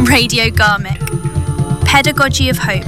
Radio Garmic. Pedagogy of Hope.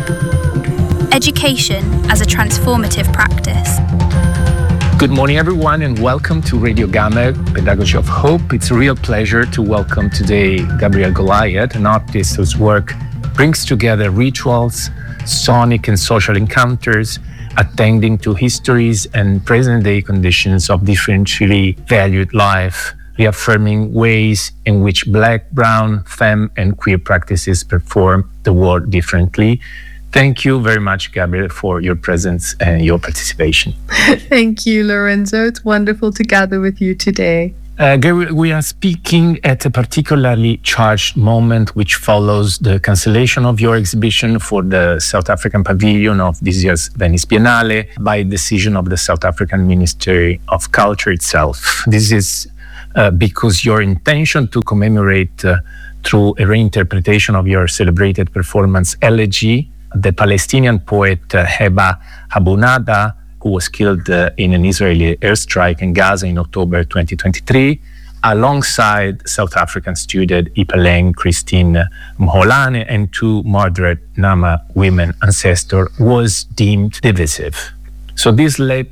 Education as a transformative practice. Good morning, everyone, and welcome to Radio Garmic, Pedagogy of Hope. It's a real pleasure to welcome today Gabriel Goliath, an artist whose work brings together rituals, sonic and social encounters, attending to histories and present-day conditions of differentially valued life, reaffirming ways in which Black, Brown, femme, and queer practices perform the world differently. Thank you very much, Gabriel, for your presence and your participation. Thank you, Lorenzo. It's wonderful to gather with you today. Gabriel, we are speaking at a particularly charged moment which follows the cancellation of your exhibition for the South African Pavilion of this year's Venice Biennale by decision of the South African Ministry of Culture itself. This is because your intention to commemorate through a reinterpretation of your celebrated performance Elegy, the Palestinian poet Heba Abu Nada, who was killed in an Israeli airstrike in Gaza in October 2023, alongside South African student Ipheleng Christine Mholane and two murdered Nama women ancestors, was deemed divisive. So this led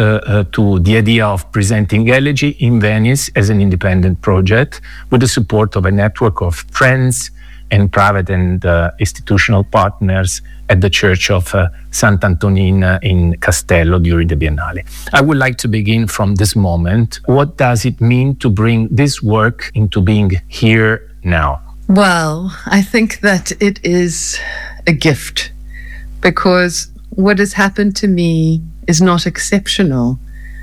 to the idea of presenting Elegy in Venice as an independent project with the support of a network of friends and private and institutional partners at the Church of Sant'Antonina in Castello during the Biennale. I would like to begin from this moment. What does it mean to bring this work into being here now? Well, I think that it is a gift, because what has happened to me is not exceptional.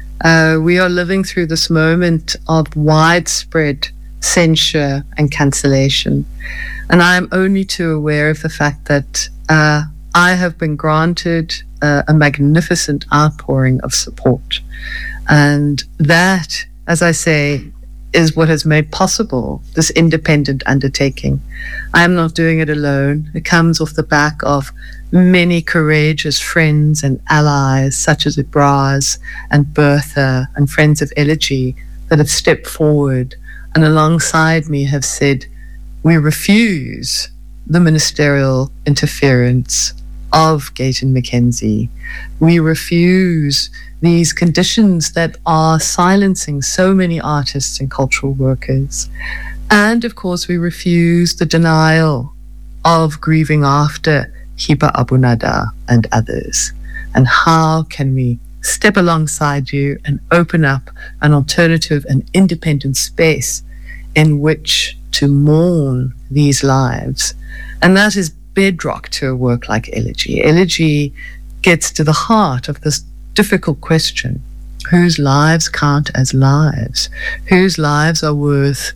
We are living through this moment of widespread censure and cancellation. And I am only too aware of the fact that I have been granted a magnificent outpouring of support. And that, as I say, is what has made possible this independent undertaking. I am not doing it alone. It comes off the back of many courageous friends and allies, such as Ibraz and Bertha and Friends of Elegy, that have stepped forward and alongside me have said, we refuse the ministerial interference of Gayton McKenzie. We refuse these conditions that are silencing so many artists and cultural workers. And of course, we refuse the denial of grieving after Heba Abu Nada and others. And how can we step alongside you and open up an alternative and independent space in which to mourn these lives? And that is bedrock to a work like Elegy. Elegy gets to the heart of this difficult question: whose lives count as lives? Whose lives are worth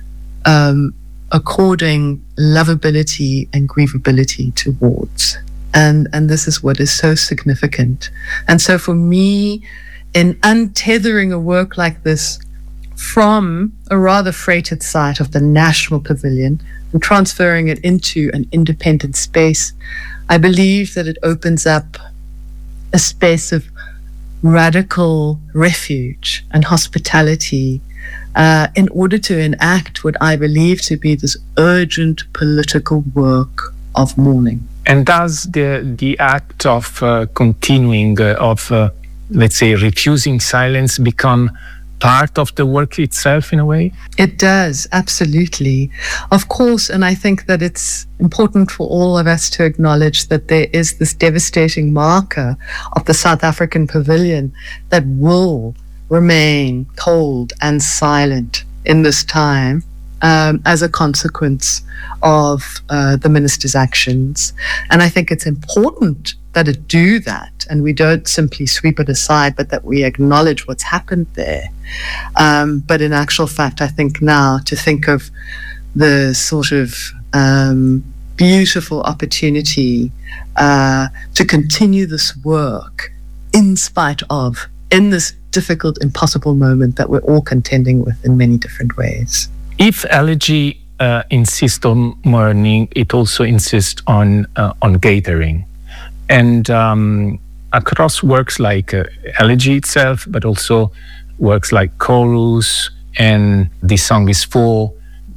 according lovability and grievability towards? And this is what is so significant. And so for me, in untethering a work like this from a rather freighted site of the National Pavilion and transferring it into an independent space, I believe that it opens up a space of radical refuge and hospitality in order to enact what I believe to be this urgent political work of mourning. And does the act of continuing, let's say, refusing silence become part of the work itself in a way? It does, absolutely. Of course, and I think that it's important for all of us to acknowledge that there is this devastating marker of the South African Pavilion that will remain cold and silent in this time as a consequence of the minister's actions. And I think it's important that it do that, and we don't simply sweep it aside, but that we acknowledge what's happened there. But in actual fact, I think now to think of the sort of beautiful opportunity to continue this work in spite of, in this difficult, impossible moment that we're all contending with in many different ways. If Elegy insists on mourning, it also insists on gathering. And across works like Elegy itself, but also works like Chorus and This Song Is For,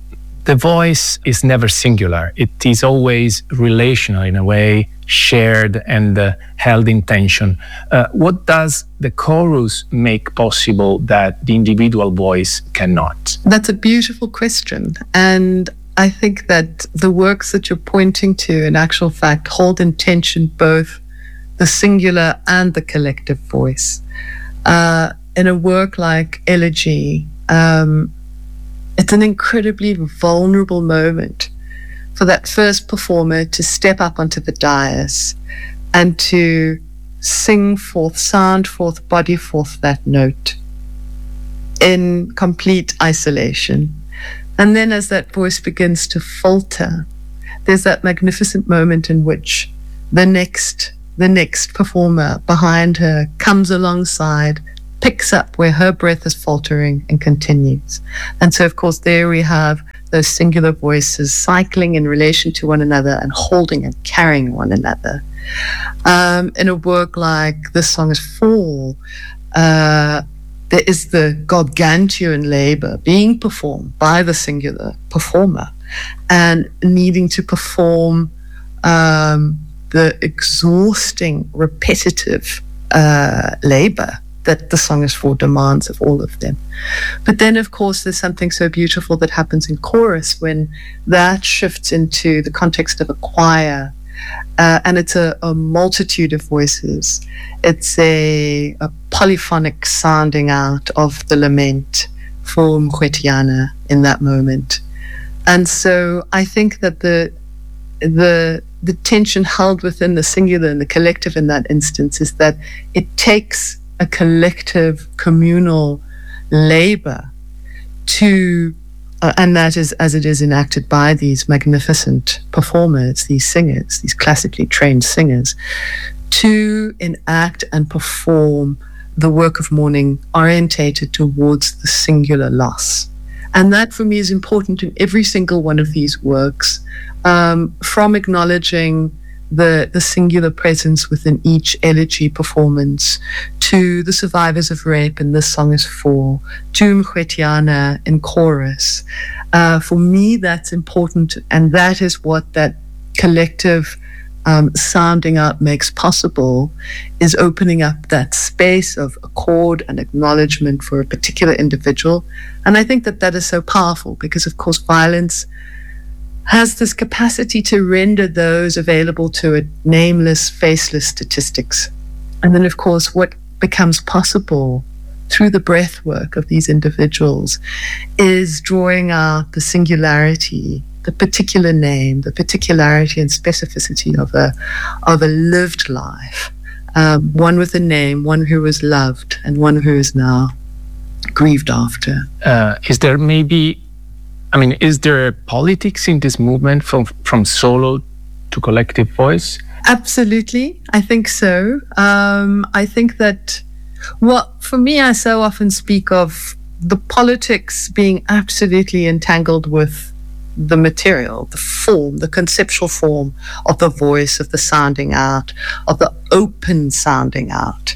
the voice is never singular. It is always relational in a way, shared and held in tension. What does the chorus make possible that the individual voice cannot? That's a beautiful question. And I think that the works that you're pointing to, in actual fact, hold in tension both the singular and the collective voice. In a work like Elegy, it's an incredibly vulnerable moment for that first performer to step up onto the dais and to sing forth, sound forth, body forth that note in complete isolation. And then as that voice begins to falter, there's that magnificent moment in which the next performer behind her comes alongside, picks up where her breath is faltering and continues. And so, of course, there we have those singular voices cycling in relation to one another and holding and carrying one another. In a work like This Song is Fall, there is the gargantuan labor being performed by the singular performer and needing to perform the exhausting, repetitive labor that the song is for demands of all of them. But then, of course, there's something so beautiful that happens in chorus when that shifts into the context of a choir, and it's a multitude of voices. It's a polyphonic sounding out of the lament for Mkhwethiana in that moment. And so I think that the tension held within the singular and the collective in that instance is that it takes a collective communal labor to and that is as it is enacted by these magnificent performers, these singers, these classically trained singers, to enact and perform the work of mourning orientated towards the singular loss. And that for me is important in every single one of these works, from acknowledging the singular presence within each elegy performance, to the survivors of rape, and This Song is For, to Mkhwethiana in chorus. For me, that's important, and that is what that collective sounding out makes possible, is opening up that space of accord and acknowledgement for a particular individual. And I think that that is so powerful because, of course, violence has this capacity to render those available to it nameless, faceless statistics. And then, of course, what becomes possible through the breath work of these individuals is drawing out the singularity, the particular name, the particularity and specificity of a lived life, one with a name, one who was loved, and one who is now grieved after. Is there politics in this movement from solo to collective voice? Absolutely. I think so. I think that, for me, I so often speak of the politics being absolutely entangled with the material, the form, the conceptual form of the voice, of the sounding out, of the open sounding out.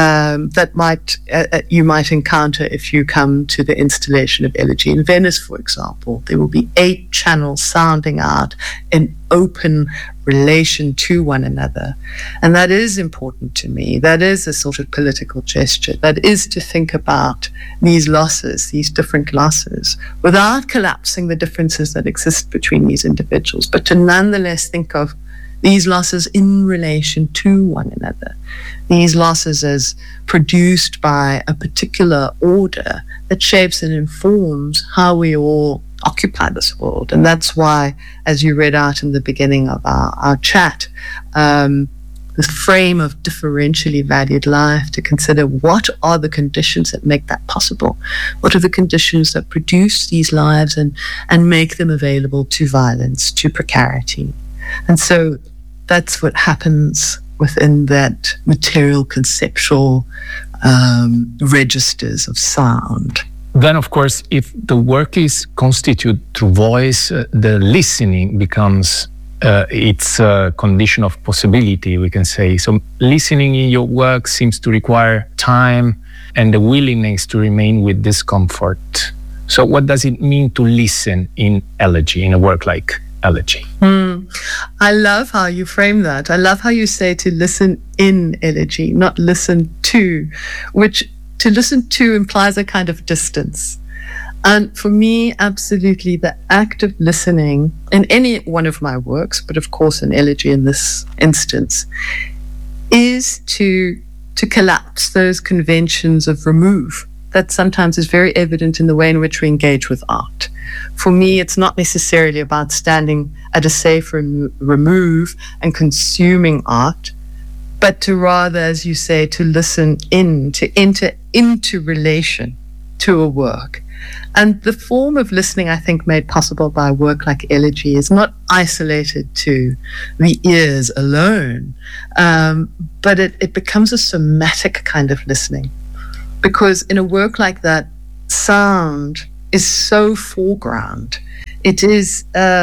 That you might encounter if you come to the installation of Elegy in Venice, for example. There will be 8 channels sounding out in open relation to one another. And that is important to me. That is a sort of political gesture. That is to think about these losses, these different losses, without collapsing the differences that exist between these individuals, but to nonetheless think of these losses in relation to one another. These losses as produced by a particular order that shapes and informs how we all occupy this world. And that's why, as you read out in the beginning of our chat, the frame of differentially valued life, to consider what are the conditions that make that possible? What are the conditions that produce these lives and make them available to violence, to precarity? And so that's what happens within that material, conceptual registers of sound. Then, of course, if the work is constituted through voice, the listening becomes its condition of possibility, we can say. So listening in your work seems to require time and the willingness to remain with discomfort. So what does it mean to listen in elegy, in a work like elegy? I love how you frame that. I love how you say to listen in elegy, not listen to, which to listen to implies a kind of distance. And for me, absolutely, the act of listening in any one of my works, but of course in elegy in this instance, is to collapse those conventions of remove that sometimes is very evident in the way in which we engage with art. For me, it's not necessarily about standing at a safe remove and consuming art, but to rather, as you say, to listen in, to enter into relation to a work. And the form of listening, I think, made possible by a work like elegy is not isolated to the ears alone, but it becomes a somatic kind of listening. Because in a work like that, sound is so foreground. It is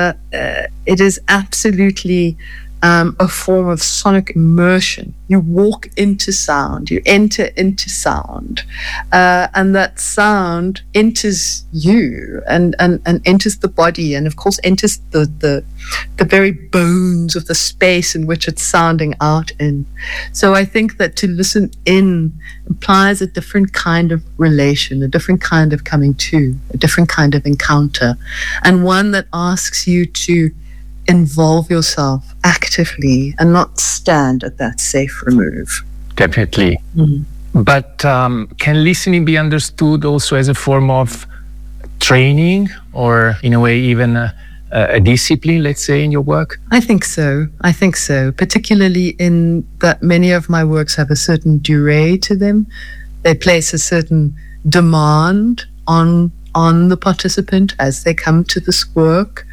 absolutely a form of sonic immersion. You walk into sound, you enter into sound, and that sound enters you and enters the body, and of course enters the very bones of the space in which it's sounding out in. So I think that to listen in implies a different kind of relation, a different kind of coming to, a different kind of encounter, and one that asks you to involve yourself actively and not stand at that safe remove. Definitely. Mm-hmm. But can listening be understood also as a form of training, or in a way even a discipline, let's say, in your work? I think so, particularly in that many of my works have a certain durée to them. They place a certain demand on the participant as they come to this work.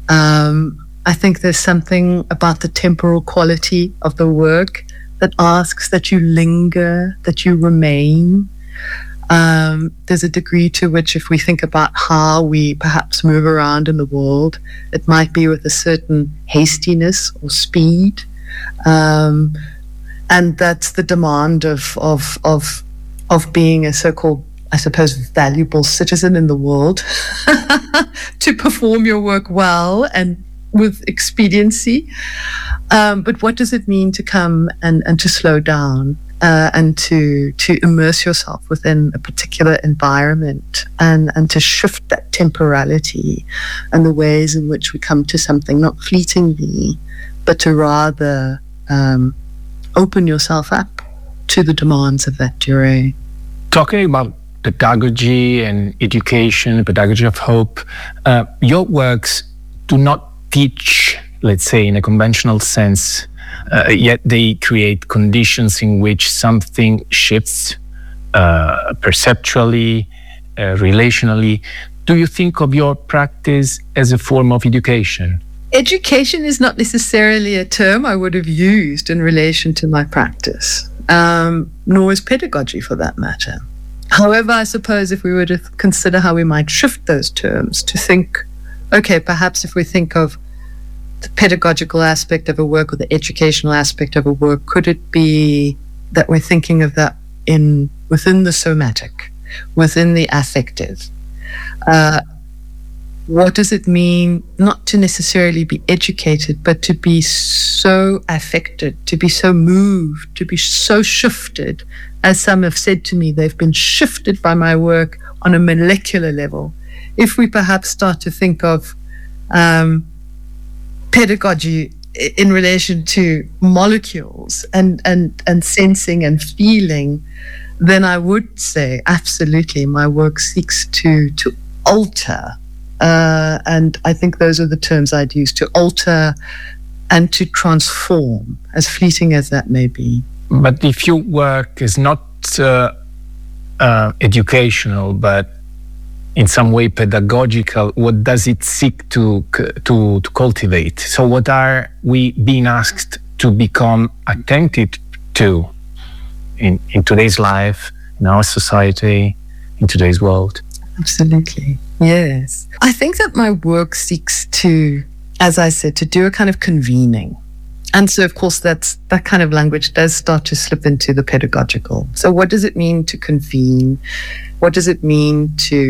I think there's something about the temporal quality of the work that asks that you linger, that you remain. There's a degree to which, if we think about how we perhaps move around in the world, it might be with a certain hastiness or speed. And that's the demand of being a so-called, I suppose, valuable citizen in the world to perform your work well and with expediency. But what does it mean to come and to slow down and to immerse yourself within a particular environment and to shift that temporality and the ways in which we come to something, not fleetingly, but to rather open yourself up to the demands of that durée. Talking about pedagogy and education, pedagogy of hope, your works do not teach, let's say, in a conventional sense, yet they create conditions in which something shifts perceptually, relationally. Do you think of your practice as a form of education? Education is not necessarily a term I would have used in relation to my practice, nor is pedagogy for that matter. However, I suppose if we were to consider how we might shift those terms to think, okay, perhaps if we think of the pedagogical aspect of a work or the educational aspect of a work, could it be that we're thinking of that within the somatic, within the affective? What does it mean not to necessarily be educated, but to be so affected, to be so moved, to be so shifted? As some have said to me, they've been shifted by my work on a molecular level. If we perhaps start to think of pedagogy in relation to molecules and sensing and feeling, then I would say absolutely my work seeks to alter. And I think those are the terms I'd use, to alter and to transform, as fleeting as that may be. But if your work is not educational, but in some way pedagogical, what does it seek to cultivate? So what are we being asked to become attentive to in today's life, in our society, in today's world? Absolutely, yes. I think that my work seeks to, as I said, to do a kind of convening. And so, of course, that kind of language does start to slip into the pedagogical. So what does it mean to convene? What does it mean to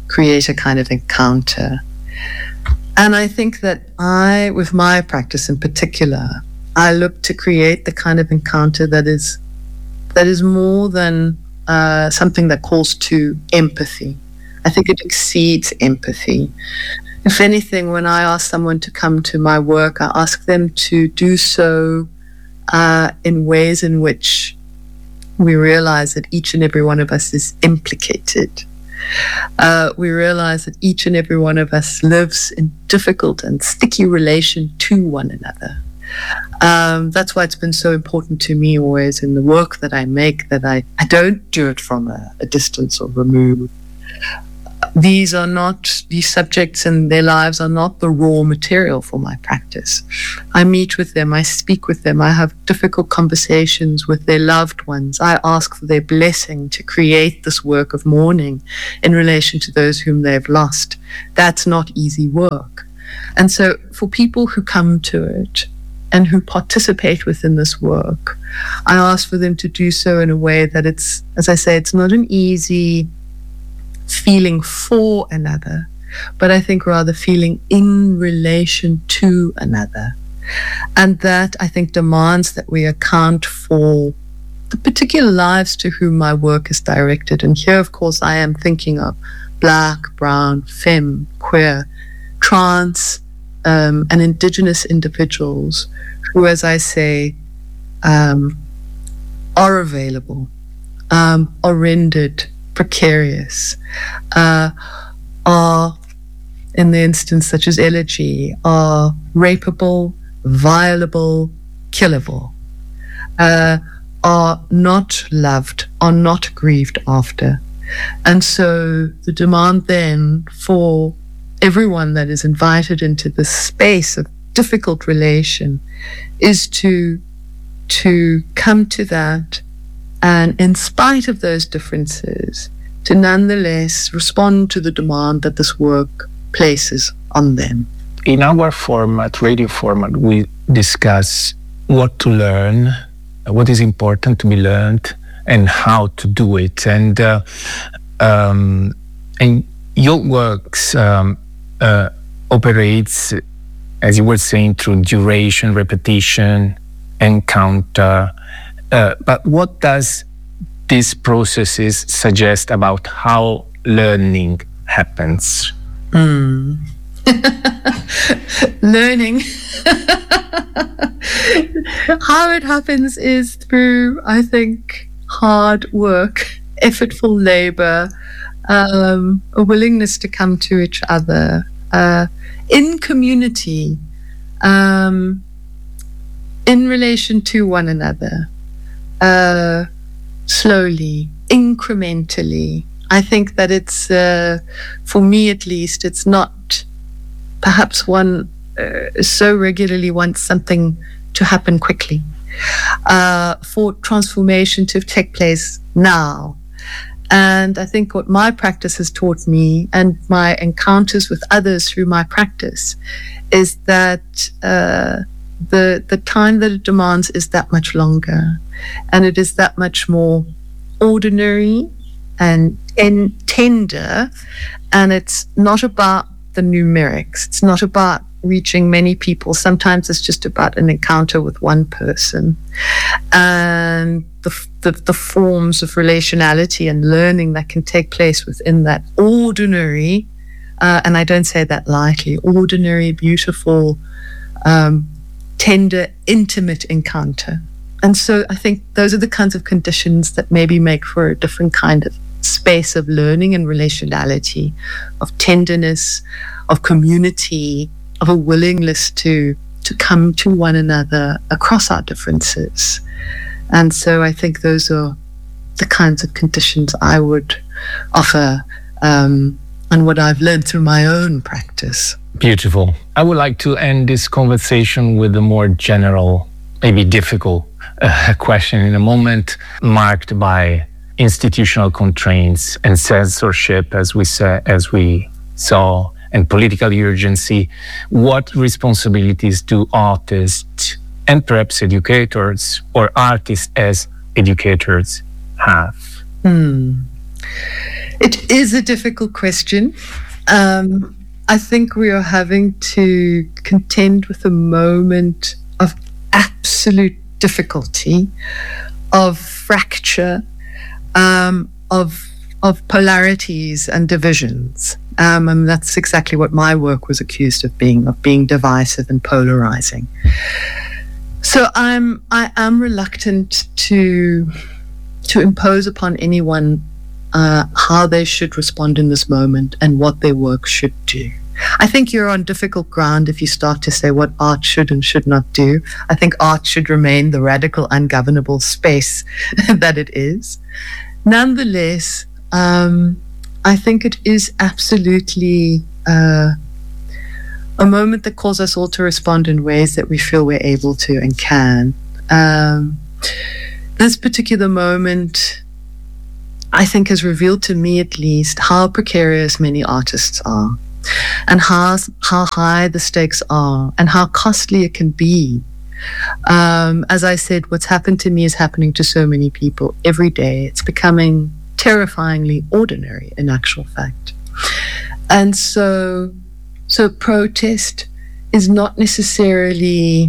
create a kind of encounter. And I think that with my practice in particular, I look to create the kind of encounter that is more than something that calls to empathy. I think it exceeds empathy. If anything, when I ask someone to come to my work, I ask them to do so in ways in which we realize that each and every one of us is implicated. We realize that each and every one of us lives in difficult and sticky relation to one another. That's why it's been so important to me always in the work that I make, that I don't do it from a distance or remove. These subjects and their lives are not the raw material for my practice. I meet with them, I speak with them, I have difficult conversations with their loved ones. I ask for their blessing to create this work of mourning in relation to those whom they've lost. That's not easy work. And so for people who come to it and who participate within this work, I ask for them to do so in a way that it's, as I say, it's not an easy feeling for another, but I think rather feeling in relation to another. And that, I think, demands that we account for the particular lives to whom my work is directed. And here, of course, I am thinking of Black, brown, femme, queer, trans, and indigenous individuals who, as I say, are available, are rendered precarious, are, in the instance such as elegy, are rapeable, violable, killable, are not loved, are not grieved after. And so the demand then for everyone that is invited into this space of difficult relation is to come to that, and in spite of those differences, to nonetheless respond to the demand that this work places on them. In our format, radio format, we discuss what to learn, what is important to be learned, and how to do it. And your works operates, as you were saying, through duration, repetition, encounter. But what does these processes suggest about how learning happens? Learning. How it happens is through, I think, hard work, effortful labor, a willingness to come to each other, in community, in relation to one another, slowly, incrementally. I think that it's, for me at least, it's not perhaps one so regularly wants something to happen quickly. For transformation to take place now. And I think what my practice has taught me, and my encounters with others through my practice, is that the time that it demands is that much longer, and it is that much more ordinary and tender, and it's not about the numerics. It's not about reaching many people. Sometimes it's just about an encounter with one person, and the forms of relationality and learning that can take place within that ordinary, and I don't say that lightly, ordinary, beautiful, tender, intimate encounter. And so I think those are the kinds of conditions that maybe make for a different kind of space of learning and relationality, of tenderness, of community, of a willingness to come to one another across our differences. And so I think those are the kinds of conditions I would offer, and what I've learned through my own practice. Beautiful. I would like to end this conversation with a more general, maybe difficult question in a moment marked by institutional constraints and censorship, as we saw, and political urgency. What responsibilities do artists and perhaps educators, or artists as educators, have? It is a difficult question. I think we are having to contend with a moment of absolute difficulty, of fracture, of polarities and divisions. And that's exactly what my work was accused of being divisive and polarizing. So I am reluctant to impose upon anyone how they should respond in this moment and what their work should do. I think you're on difficult ground if you start to say what art should and should not do. I think art should remain the radical, ungovernable space that it is. Nonetheless, I think it is absolutely a moment that calls us all to respond in ways that we feel we're able to and can. This particular moment, I think, has revealed to me at least how precarious many artists are, and how high the stakes are, and how costly it can be. As I said, what's happened to me is happening to so many people every day. It's becoming terrifyingly ordinary, in actual fact. And so protest is not necessarily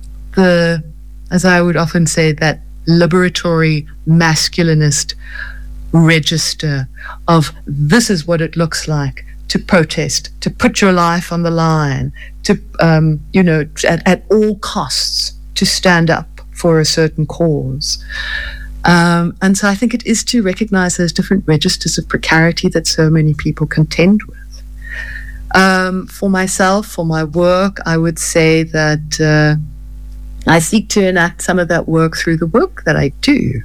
as I would often say, that liberatory masculinist register of this is what it looks like to protest, to put your life on the line, to at all costs to stand up for a certain cause. And so I think it is to recognize those different registers of precarity that so many people contend with. For myself, for my work, I would say that I seek to enact some of that work through the work that I do.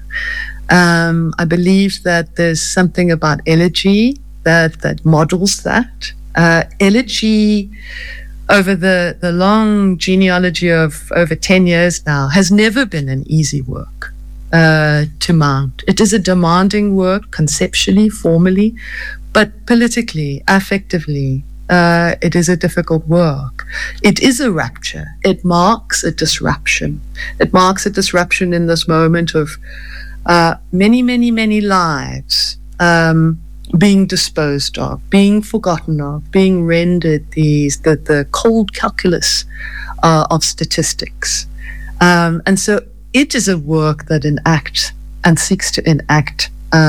I believe that there's something about elegy that models that. Elegy, over the long genealogy of over 10 years now, has never been an easy work to mount. It is a demanding work, conceptually, formally, but politically, affectively, it is a difficult work. It is a rupture. It marks a disruption. It marks a disruption in this moment of many, many, many lives being disposed of, being forgotten of, being rendered the cold calculus of statistics. And so it is a work that enacts and seeks to enact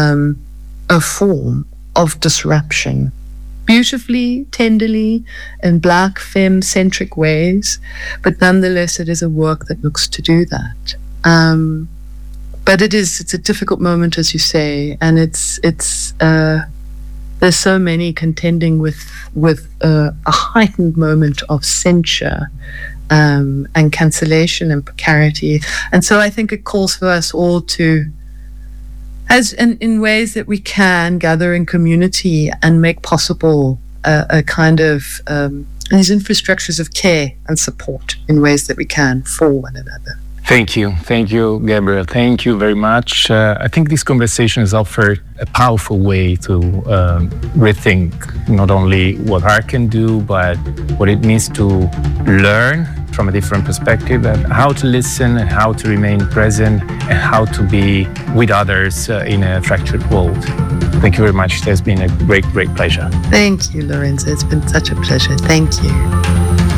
a form of disruption, beautifully, tenderly, in Black femme-centric ways, but nonetheless it is a work that looks to do that. But it's a difficult moment, as you say, and there's so many contending with a heightened moment of censure and cancellation and precarity. And so I think it calls for us all to, in ways that we can, gather in community and make possible a kind of these infrastructures of care and support in ways that we can for one another. Thank you, Gabrielle. Thank you very much. I think this conversation has offered a powerful way to rethink not only what art can do, but what it means to learn from a different perspective, and how to listen, and how to remain present, and how to be with others in a fractured world. Thank you very much. It has been a great, great pleasure. Thank you, Lorenzo. It's been such a pleasure. Thank you.